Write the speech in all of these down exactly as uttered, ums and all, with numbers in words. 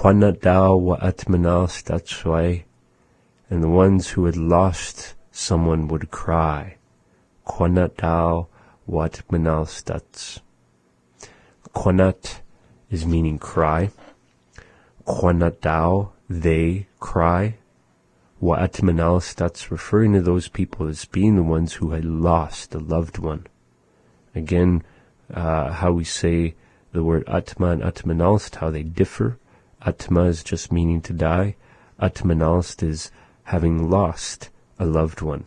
Qanadao wa atmanal statswai. And the ones who had lost someone would cry. Qanadao wa atmanal stats. Qanat is meaning cry. Qanadao, they cry. Wa atmanal stats, referring to those people as being the ones who had lost a loved one. Again, uh, how we say the word atma and atmanalst, how they differ. Atma is just meaning to die. Atmanalst is having lost a loved one.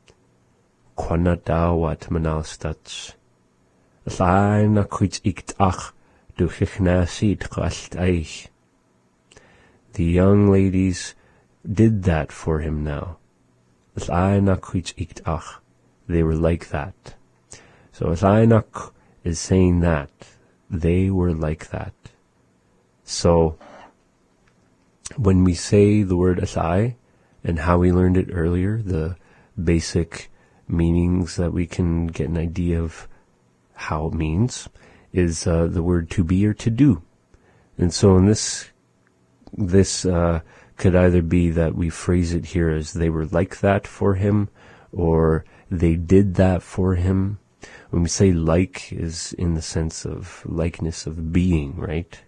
Qanadao atmanalstats. Laina kuit ikt ach du chichnasid qalt eich. The young ladies did that for him now. Laina kuit ikt ach. They were like that. So Lainak is saying that. They were like that. So when we say the word asai, and how we learned it earlier, the basic meanings that we can get an idea of how it means, is uh, the word to be or to do. And so in this, this uh, could either be that we phrase it here as they were like that for him, or they did that for him. When we say like, is in the sense of likeness of being, right?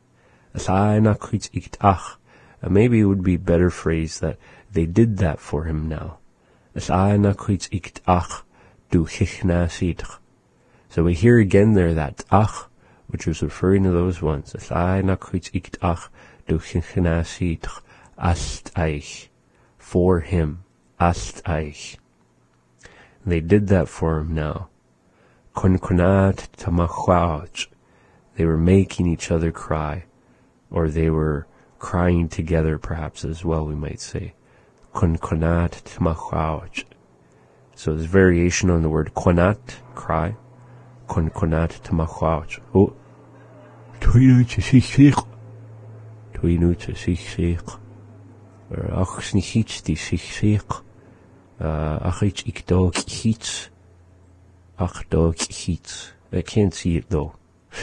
Uh, maybe it would be better phrased that they did that for him now. So we hear again there that ach, which is referring to those ones. For him. They did that for him now. They were making each other cry, or they were crying together perhaps as well, we might say. So there's variation on the word konat, cry. Konkonat tamachwach. Oh, Tuinu to sich. Tuinu to sich. Or ach snichits die sich. Ach ich ik dog hits. Ach dog hits. I can't see it though.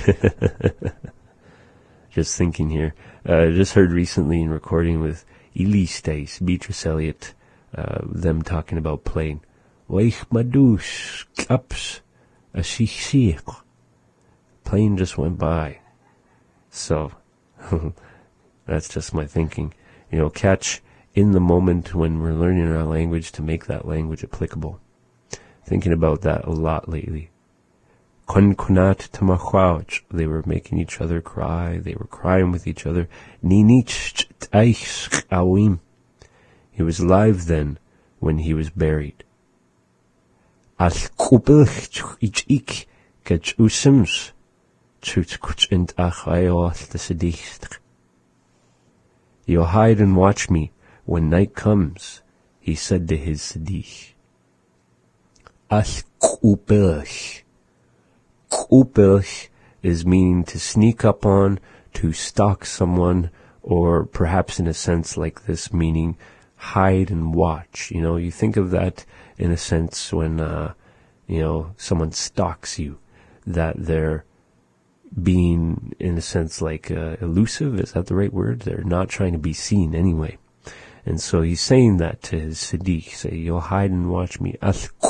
Just thinking here. I uh, just heard recently in recording with Elise Dace, Beatrice Elliott, uh, them talking about playing. Weich madus klaps a sich. Plane just went by. So, that's just my thinking. You know, catch in the moment when we're learning our language to make that language applicable. Thinking about that a lot lately. Konkonat tamachwach. They were making each other cry. They were crying with each other. Ninich t'aich awim. He was alive then when he was buried. As kupelch ich ik kach usims. Chut kuch int achayos the sedicht. You'll hide and watch me when night comes, he said to his sedich. As kupelch. Kupelch is meaning to sneak up on, to stalk someone, or perhaps in a sense like this, meaning hide and watch. You know, you think of that in a sense when, uh, you know, someone stalks you, that they're being, in a sense, like uh, elusive. Is that the right word? They're not trying to be seen anyway. And so he's saying that to his siddiq, say, you'll hide and watch me.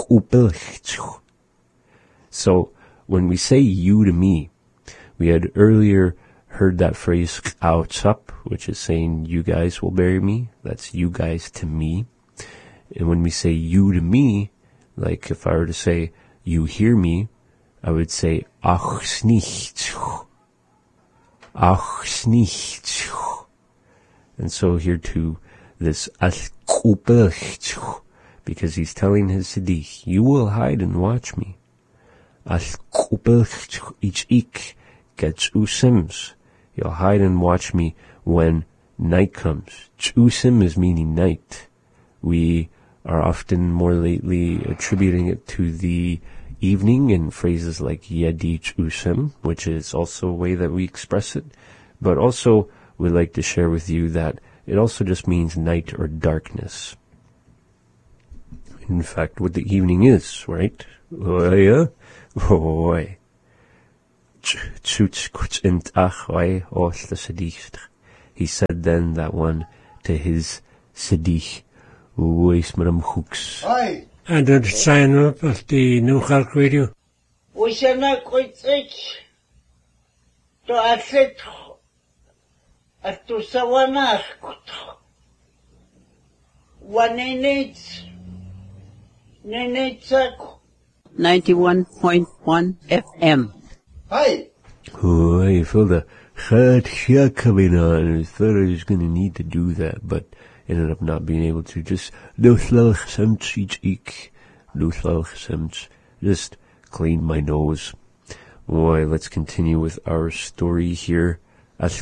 So when we say you to me, we had earlier heard that phrase outs up, which is saying you guys will bury me. That's you guys to me. And when we say you to me, like if I were to say you hear me, I would say ach nicht. Ach nicht. And so here too, this as kupelch, because he's telling his siddiq, you will hide and watch me. As kupelch ich ik gets usims. You'll hide and watch me when night comes. Usim is meaning night. We are often more lately attributing it to the evening in phrases like yadich usim, which is also a way that we express it. But also, we'd like to share with you that it also just means night or darkness. In fact, what the evening is, right? Oy, he He said then, that one, to his Siddiq, Uwais Madam Hooks. Hi. And then sign up at the New York Radio. We shall not quit it. To asset at to sawanah. One needs. ninety-one point one F M. Hi. Oh, I felt a hard shot coming on, and I thought I was going to need to do that, but ended up not being able to. Just no slach each eek, no slach just clean my nose. Boy, let's continue with our story here. As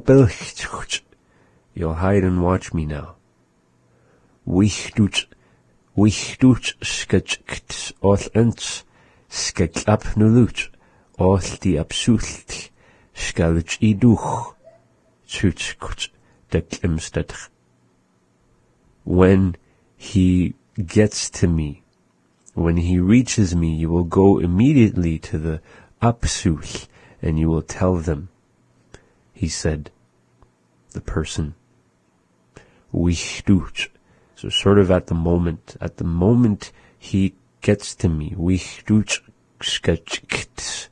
you'll hide and watch me now. Wichtut, wichtut sketcht oth ents, sketch up nulut, oth die absult, skalch iduch, tut de klimstet. When he gets to me, when he reaches me, you will go immediately to the Apsul, and you will tell them, he said, the person. Wichtut. So sort of at the moment, at the moment he gets to me, wichtut sketcht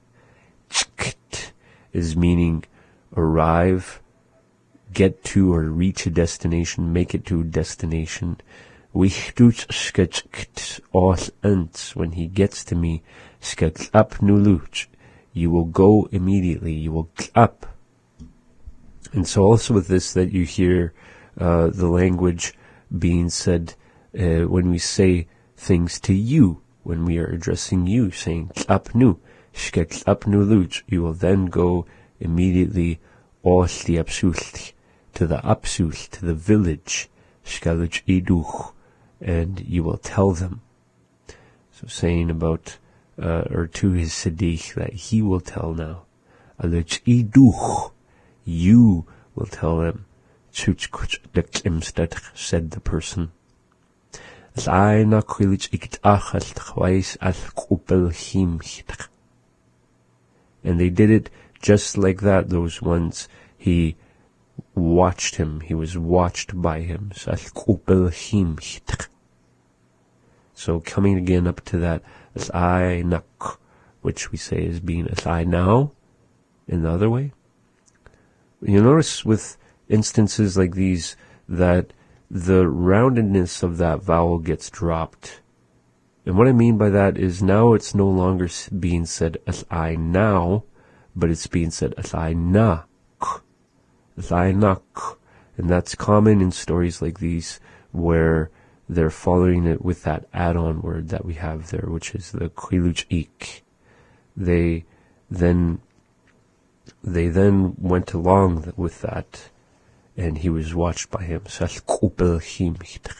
is meaning arrive, get to or reach a destination, make it to a destination. Wichtut sketcht oth ents, when he gets to me, sketch up nulut, you will go immediately, you will up. And so also with this that you hear uh, the language being said uh, when we say things to you, when we are addressing you, saying up nu, sketch up nulut, you will then go immediately oth the absult, to the absult, to the village, skalch iduch, and you will tell them. So saying about, uh, or to his Siddiq, that he will tell now. Alech iduch, you will tell them. Tsuchkuch de klimstad, said the person. As I na kwilich ikt achal tchwais al kupel himcht. And they did it just like that, those ones. He watched him, he was watched by him. Al kupel himcht. So coming again up to that, as I nak, which we say is being as I now, in the other way. You notice with instances like these that the roundedness of that vowel gets dropped. And what I mean by that is now it's no longer being said as I now, but it's being said as I na, as I nak. And that's common in stories like these where they're following it with that add-on word that we have there, which is the kwiluch ik. They then, they then went along with that, and he was watched by him. So al-kupelhim.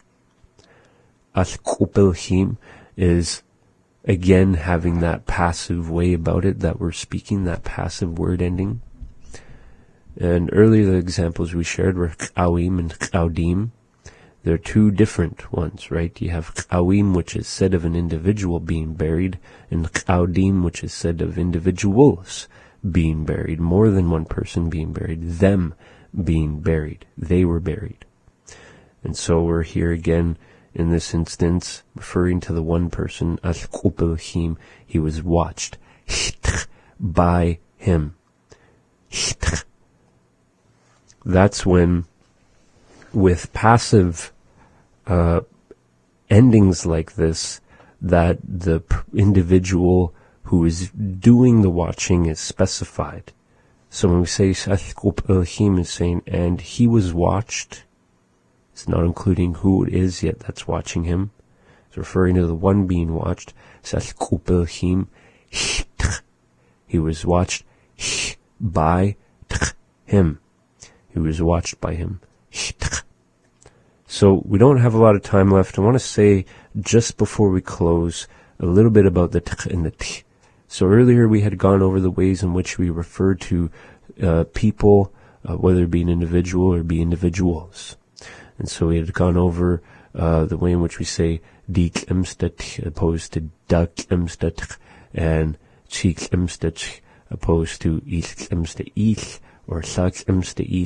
Al-kupelhim is again having that passive way about it that we're speaking, that passive word ending. And earlier the examples we shared were k'awim and k'awdim. They're two different ones, right? You have k'awim, which is said of an individual being buried, and k'awdim, which is said of individuals being buried, more than one person being buried, them being buried. They were buried. And so we're here again in this instance, referring to the one person, al-kupelhim, he was watched by him. That's when, with passive uh, endings like this, that the individual who is doing the watching is specified. So when we say al-kupelhim is saying, and he was watched, it's not including who it is yet that's watching him. It's referring to the one being watched. Al-kupelhim, he was watched by him. He was watched by him. So we don't have a lot of time left. I want to say, just before we close, a little bit about the t and the t. So earlier we had gone over the ways in which we refer to uh, people, uh, whether it be an individual or be individuals. And so we had gone over uh, the way in which we say die klimstet opposed to da klimstet, and chi klimstet opposed to ich klimste ich, or sa klimste ich,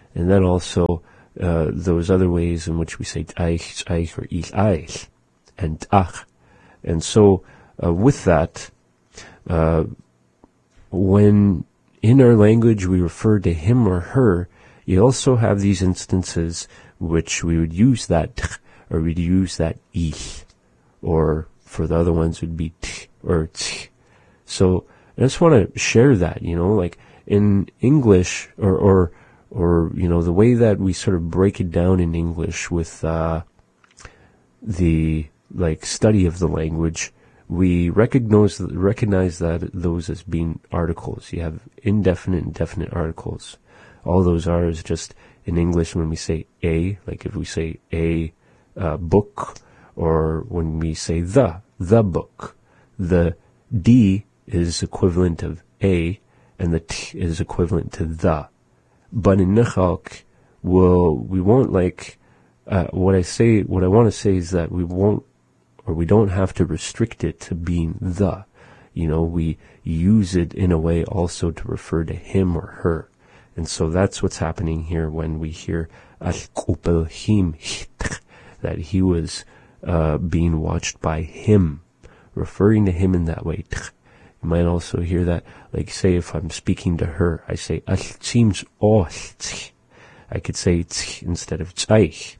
And then also uh, those other ways in which we say t'aich, t'aich, or ich, eich, and t'ach. And so uh, with that, uh, when in our language we refer to him or her, you also have these instances which we would use that t'ch, or we'd use that ich, or for the other ones would be t or t. So I just want to share that, you know, like in English, or, or, or, you know, the way that we sort of break it down in English with, uh, the, like, study of the language, we recognize, recognize that those as being articles. You have indefinite and definite articles. All those are is just in English when we say a, like if we say a, uh, book, or when we say the, the book, the D is equivalent of a, and the T is equivalent to the. But in Nechal, well, we won't like, uh, what I say, what I want to say is that we won't, or we don't have to restrict it to being the. You know, we use it in a way also to refer to him or her. And so that's what's happening here when we hear al-kupel him, that he was uh, being watched by him, referring to him in that way. You might also hear that, like, say, if I'm speaking to her, I say, al-tzim's oh, I could say tch instead of tzaich.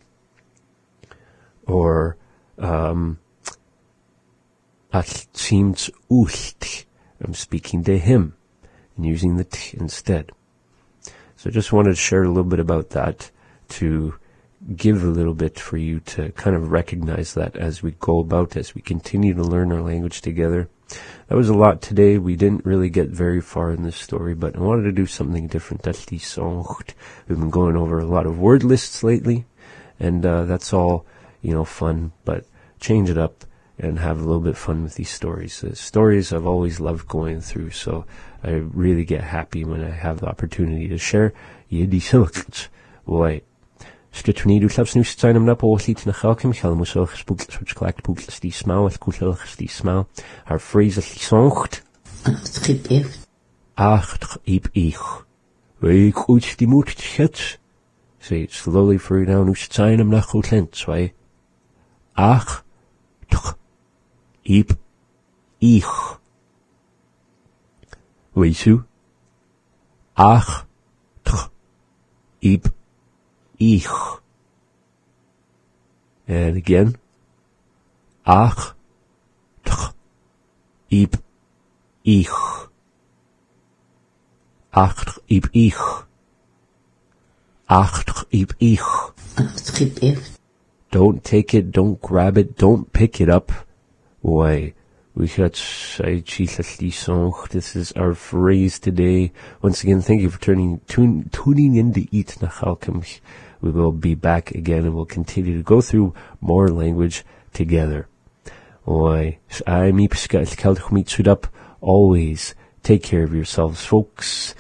Or, um, al-tzim's ult, I'm speaking to him, and using the t instead. So I just wanted to share a little bit about that, to give a little bit for you to kind of recognize that as we go about, as we continue to learn our language together. That was a lot today. We didn't really get very far in this story, but I wanted to do something different. We've been going over a lot of word lists lately, and uh, that's all, you know, fun, but change it up and have a little bit of fun with these stories. The stories I've always loved going through, so I really get happy when I have the opportunity to share Yiddish. Boy. Stritwni, du glaubst nicht sein am Napolit nach Halkem, Helmus auch spookt, switch collect pootless die smile, with kutelch die smile, our phrase is songt. Ach, ip ich. Wei gut die Mut schätz. Say it slowly for you now, nu sein am nach Hotlent, zwei. Ach, ip ich. Weißt Ach, ip ich. And again. Ach, tch, ib, ich. Ach, tch, ib, ich. Ach, tch, ib, ich. Don't take it, don't grab it, don't pick it up. Boy, we got this is our phrase today. Once again, thank you for turning, tune, tuning in to Eat Nachalkim. We will be back again, and we'll continue to go through more language together. Oi, I'm always take care of yourselves, folks.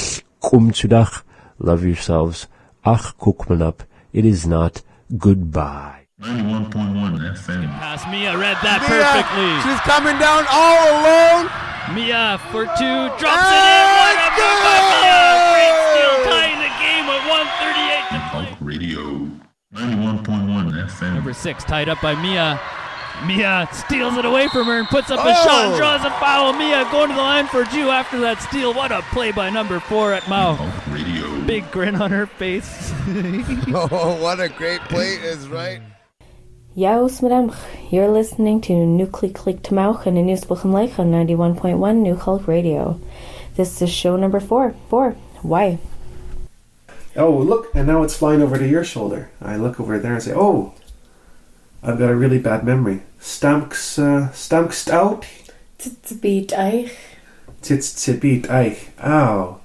Love yourselves. Ach, kukman up. It is not goodbye. ninety-one point one F M. Pass Mia, read that Mia, perfectly. She's coming down all alone. Mia for two, drops and it in. What a move by Mia! Great steal, tying the game with one thirty-eight to play. Radio ninety-one point one F M. Number six tied up by Mia. Mia steals it away from her and puts up a Oh. shot and draws a foul. Mia going to the line for two after that steal. What a play by number four at Mao. Radio. Big grin on her face. Oh, what a great play is right. Yaos Madamch, you're listening to Nucli Click Tamauch and Newsbuchem Lake on ninety-one point one New Hulk Radio. This is show number four. Four. Why? Oh, look, and now it's flying over to your shoulder. I look over there and say, oh, I've got a really bad memory. Stamks, uh, stamkst out? Tzbeet Eich. Tits tzbeet eich. Ow.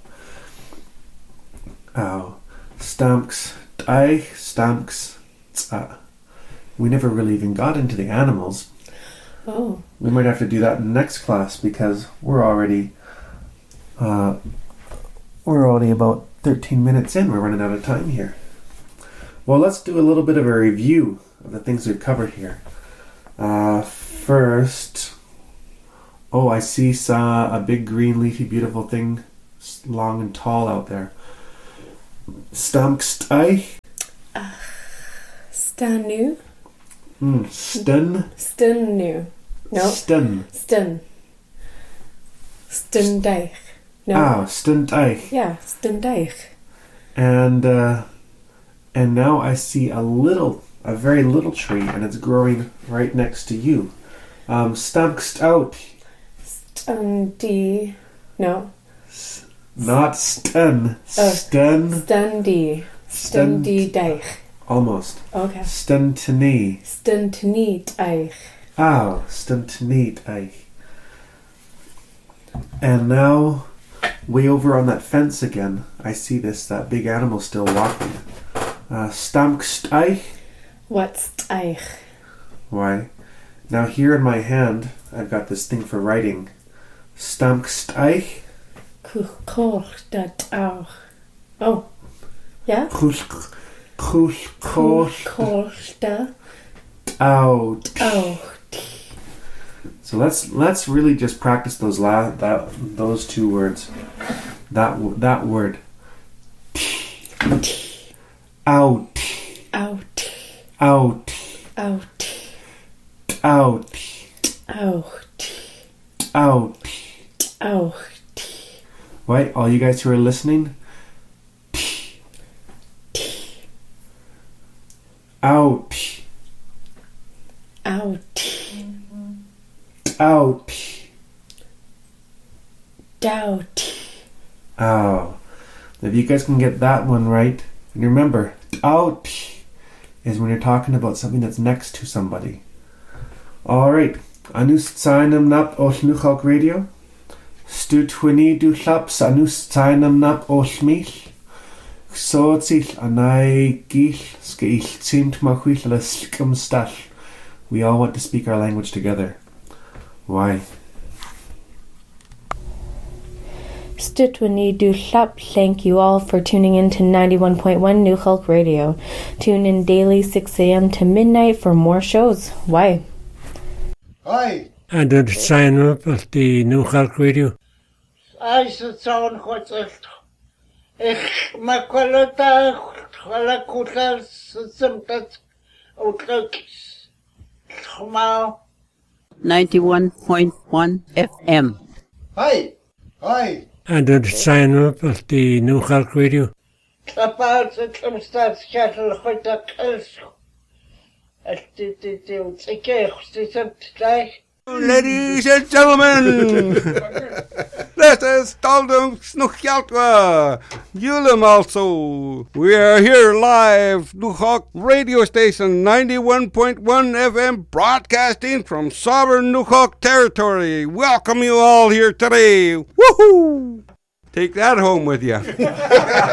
Ow. Stamks eich, stamks tza. We never really even got into the animals. Oh. We might have to do that in the next class because we're already, uh, we're already about thirteen minutes in. We're running out of time here. Well, let's do a little bit of a review of the things we've covered here. Uh, first, oh, I see uh, a big green leafy beautiful thing, long and tall out there. Stamkst eich? Stanu? Mm, stun? Stunu. No. Stun. Stun. Stundeich. No. Ah, stunt eich. Yeah, Stundeich. And, uh, and now I see a little, a very little tree, and it's growing right next to you. Um, Stamkst out. Stundi. No. S- not stun. Oh, Stun. Stundi. Stundi deich. Almost. Okay. Stuntini. Stuntniet eich. Ah, stuntiniet eich. And now, way over on that fence again, I see this, that big animal still walking. Uh, Stamkst eich? What's eich? Why? Now here in my hand, I've got this thing for writing. Stamkst eich? Kuchkoch dat auch. Oh. Yeah? Kuch, kuch, koch, Kuchkoch da out. auch. So let's let's really just practice those la- that those two words. That w- that word. Out. Out. Out. Out. Out. Out. Out. Out. Right, all you guys who are listening. Out. Out. Out. Doubt. Oh. If you guys can get that one right, and remember, out is when you're talking about something that's next to somebody. Alright. Anus tsainam nap oll Nuchalk Radio. Stu twini du llaps anus tsainam nap oll mich. Sotzil anai gil skeil tsimt machuil les stall. We all want to speak our language together. Why? Stutwini du Hlap, thank you all for tuning in to ninety-one point one New Hulk Radio. Tune in daily six a.m. to midnight for more shows. Why? Hi. And het zijn op als die New Hulk Radio. Als het zo'n goed is. Ik maak wel het alle koeters simpet uitlooks. Gemaal. ninety-one point one F M. Hi. Hi. En het zijn op als die New Hulk Radio. Klapaat het om staatskattel goed dat kels. Het dit dit dit ik kreeg dit het gleich. Ladies and gentlemen, this is Taldung Snuchaltwa, Julem also. We are here live, Nuhawk radio station ninety-one point one F M, broadcasting from sovereign Nuhawk territory. Welcome you all here today. Woohoo! Take that home with you.